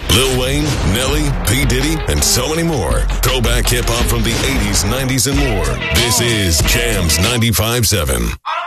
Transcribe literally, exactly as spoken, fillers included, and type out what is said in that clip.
Lil Wayne, Nelly, P. Diddy, and so many more. Throwback hip-hop from the eighties, nineties, and more. This is Jams ninety-five point seven.